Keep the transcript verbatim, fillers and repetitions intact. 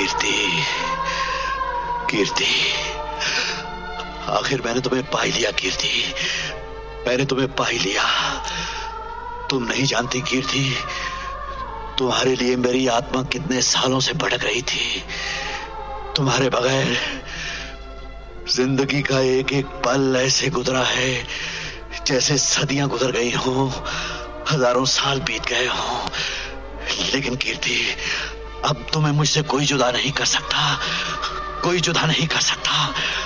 कीर्ति, कीर्ति, आखिर मैंने तुम्हें पा लिया कीर्ति, मैंने तुम्हें पा लिया। तुम नहीं जानती कीर्ति, तुम्हारे लिए मेरी आत्मा कितने सालों से भटक रही थी। तुम्हारे बगैर जिंदगी का एक एक पल ऐसे गुजरा है जैसे सदियां गुजर गई हों, हजारों साल बीत गए हों। लेकिन कीर्ति, अब तुम्हें मुझसे कोई जुदा नहीं कर सकता, कोई जुदा नहीं कर सकता।